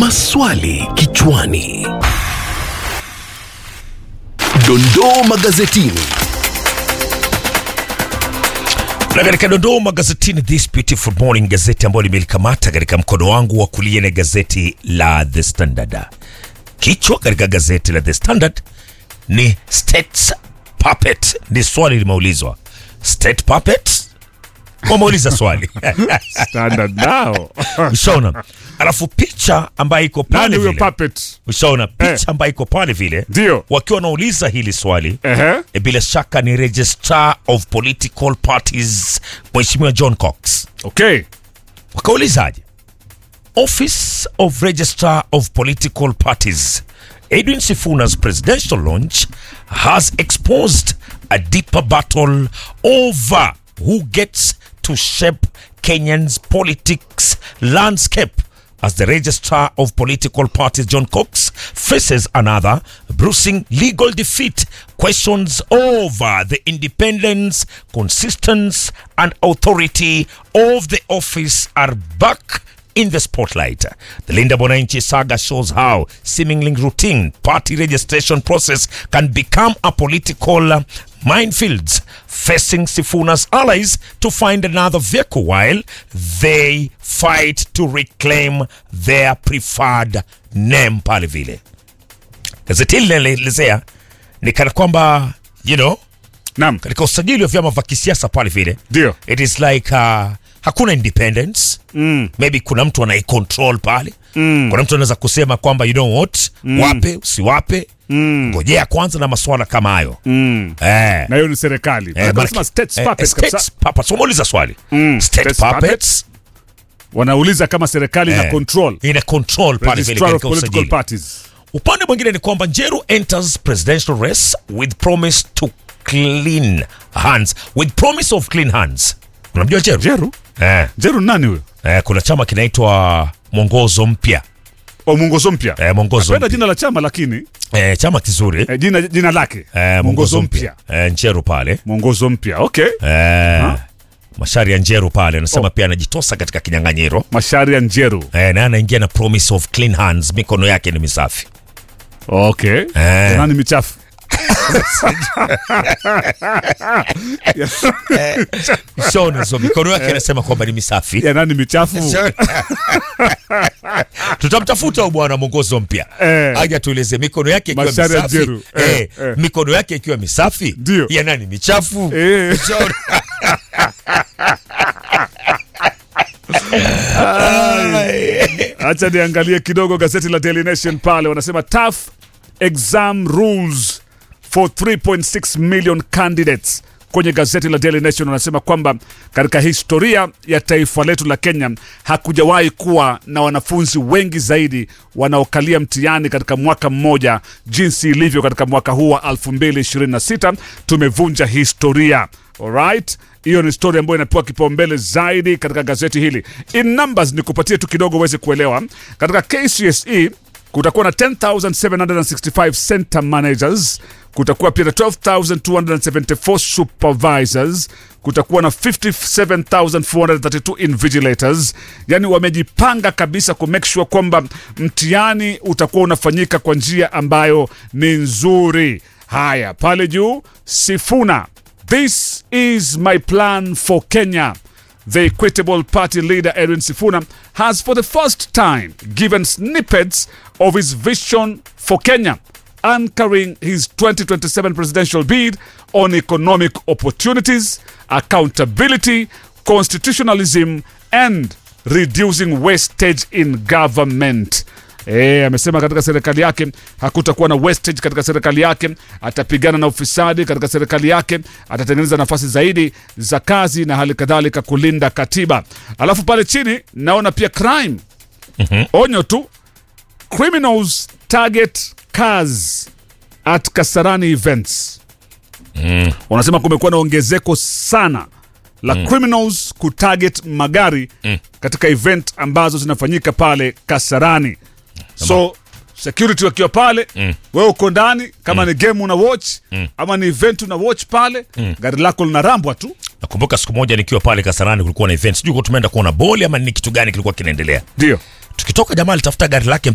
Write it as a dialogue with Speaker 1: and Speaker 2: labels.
Speaker 1: Maswali kichwani. Dondoo magazetini.
Speaker 2: Na katika dondoo magazetini this beautiful morning, gazeti ambalo nimelikamata katika mkono wangu wa kulia ni gazeti la The Standard. Kichwa katika gazeti la The Standard ni State Puppet. Ni swali limeulizwa. State Puppet? Wameuliza swali.
Speaker 3: Standard now.
Speaker 2: Ushaona? Alafu picha ambayo iko pale
Speaker 3: Nani
Speaker 2: vile.
Speaker 3: huyo puppet?
Speaker 2: Ushaona picha ambayo iko pale vile.
Speaker 3: Ndio.
Speaker 2: Wakiwa wanauliza hili swali. Bila shaka ni Registrar of Political Parties Mheshimiwa John Cox.
Speaker 3: Okay.
Speaker 2: Wakaulizaje? Office of Registrar of Political Parties Edwin Sifuna's presidential launch has exposed a deeper battle over who gets to shape Kenyan's politics landscape as the Registrar of Political Parties John Cox faces another bruising legal defeat. Questions over the independence, consistency and authority of the office are back in the spotlight. The Linda Mwananchi saga shows how seemingly routine party registration process can become a political minefield, facing Sifuna's allies to find another vehicle while they fight to reclaim their preferred name pale vile. Gazeti hili linaelezea ni kana kwamba, you know,
Speaker 3: Naam.
Speaker 2: katika usajili wa vyama vya kisiasa pale vile.
Speaker 3: Ndio.
Speaker 2: It is like hakuna independence. Maybe kuna mtu anaicontrol pale. Kuna mtu anaweza kusema kwamba you know what, wape usiwape, ngojea kwanza na masuala kama hayo.
Speaker 3: Na hiyo ni serikali. Wanasema state puppets kabisa.
Speaker 2: State puppets. Wameuliza swali. State puppets.
Speaker 3: Wanauliza kama serikali ina control.
Speaker 2: Ina control pale vile
Speaker 3: Registrar of
Speaker 2: katika
Speaker 3: Political
Speaker 2: usajili.
Speaker 3: Parties.
Speaker 2: Upande mwingine ni kwamba Njeru enters presidential race with promise to clean hands. With promise of clean hands. Unamjua Njeru?
Speaker 3: Njeru? Njeru nani huyo?
Speaker 2: Kuna chama kinaitwa Mwongozo Mpya.
Speaker 3: Mwongozo Mpya.
Speaker 2: Mwongozo
Speaker 3: Napenda jina la chama lakini
Speaker 2: chama kizuri.
Speaker 3: Jina lake.
Speaker 2: Mwongozo Mpya. Njeru pale.
Speaker 3: Mwongozo Mpya. Okay.
Speaker 2: Mashari ya Njeru pale anasema pia anajitosa katika kinyang'anyiro.
Speaker 3: Mashari ya Njeru.
Speaker 2: Na anaingia na promise of clean hands, mikono yake ni misafi.
Speaker 3: Okay. Nani michafu?
Speaker 2: Shona so mikono yake anasema kwamba ni misafi.
Speaker 3: Ya nani michafu?
Speaker 2: Tutamtafuta bwana Mwongozo Mpya. Aje tueleze mikono yake ikiwa misafi. Mikono yake ikiwa misafi.
Speaker 3: Ndio.
Speaker 2: Ya nani michafu?
Speaker 3: Acha niangalie kidogo gazeti la Daily Nation pale. Wanasema tough exam rules for 3.6 million candidates. Kwenye gazeti la Daily Nation wanasema kwamba katika historia ya taifa letu la Kenya hakujawahi kuwa na wanafunzi wengi zaidi wanaokalia mtihani katika mwaka mmoja jinsi ilivyo katika mwaka huu wa 2026. Tumevunja historia. Alright? Hiyo ni story ambayo inapewa kipaumbele zaidi katika gazeti hili. In numbers ni kupatie tu kidogo uweze kuelewa. Katika KCSE kutakuwa na 10,765 center managers, kutakuwa pia na 12,274 supervisors, kutakuwa na 57,432 invigilators. Yani wamejipanga kabisa ku make sure kwamba mtihani utakuwa unafanyika kwa njia ambayo ni nzuri. Haya, pale juu Sifuna, this is my plan for Kenya. The Equitable Party leader Edwin Sifuna has for the first time given snippets of his vision for Kenya, anchoring his 2027 presidential bid on economic opportunities, accountability, constitutionalism and reducing wastage in government. Amesema katika serikali yake hakutakuwa na wastage katika serikali yake, atapigana na ufisadi katika serikali yake, atatengeneza nafasi zaidi za kazi na hali kadhalika kulinda katiba. Alafu pale chini naona pia crime. Onyo tu, criminals target cars at Kasarani events. Wanasema kumekuwa na ongezeko sana la criminals kutarget magari katika event ambazo zinafanyika pale Kasarani. So security wakiwa pale, wewe uko ndani kama ni game una watch ama ni event una watch pale, gari lako linarambwa tu.
Speaker 2: Nakumbuka siku moja nikiwa pale Kasarani kulikuwa na event, sijui tumeenda kuona boli ama ni kitu gani kilikuwa kinaendelea.
Speaker 3: Ndio.
Speaker 2: Tukitoka jamaa alitafuta gari lake